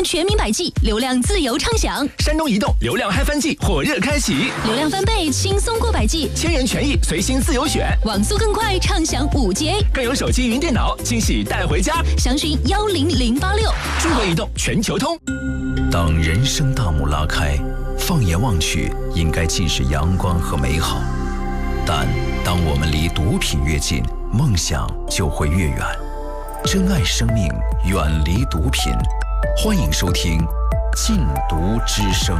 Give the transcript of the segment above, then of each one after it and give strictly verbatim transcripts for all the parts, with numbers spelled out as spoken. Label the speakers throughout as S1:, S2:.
S1: 全民百计，流量自由畅享。
S2: 山东移动流量嗨翻季火热开启，
S1: 流量翻倍，轻松过百计，
S2: 千元权益随心自由选，
S1: 网速更快，畅享五 G A，
S2: 更有手机云电脑惊喜带回家。
S1: 详询幺零零八六。
S2: 中国移动全球通。
S3: 当人生大幕拉开，放眼望去，应该尽是阳光和美好。但当我们离毒品越近，梦想就会越远。珍爱生命，远离毒品。欢迎收听《禁毒之声》。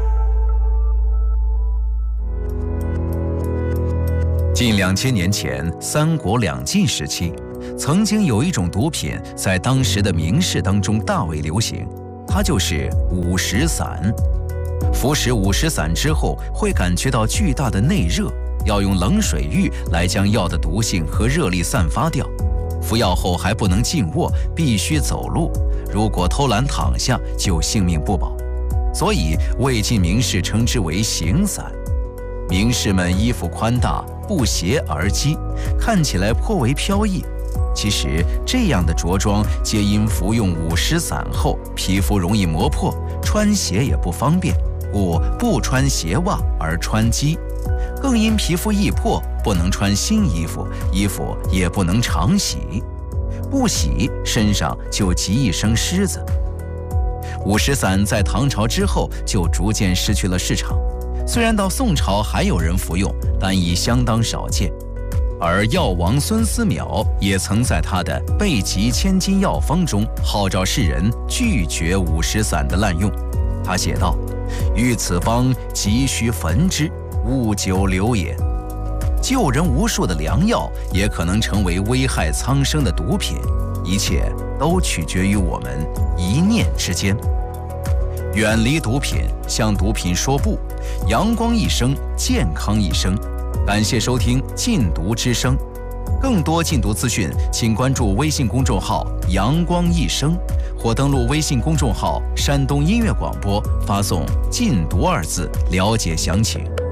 S3: 近两千年前，三国两晋时期，曾经有一种毒品在当时的名士当中大为流行，它就是五石散。服食五石散之后，会感觉到巨大的内热，要用冷水浴来将药的毒性和热力散发掉。服药后还不能静卧，必须走路，如果偷懒躺下就性命不保，所以魏晋名士称之为行散。名士们衣服宽大，不斜而肌，看起来颇为飘逸。其实这样的着装皆因服用五石散后皮肤容易磨破，穿鞋也不方便，故不穿鞋袜而穿屐。更因皮肤易破，不能穿新衣服，衣服也不能常洗，不洗身上就积一身虱子。五石散在唐朝之后就逐渐失去了市场，虽然到宋朝还有人服用，但已相当少见。而药王孙思邈也曾在他的《备急千金药方》中号召世人拒绝五石散的滥用。他写道：“欲此方，急需焚之，勿久留也。”救人无数的良药，也可能成为危害苍生的毒品，一切都取决于我们一念之间。远离毒品，向毒品说不，阳光一生，健康一生。感谢收听《禁毒之声》，更多禁毒资讯，请关注微信公众号“阳光一生”，或登录微信公众号“山东音乐广播”，发送“禁毒”二字了解详情。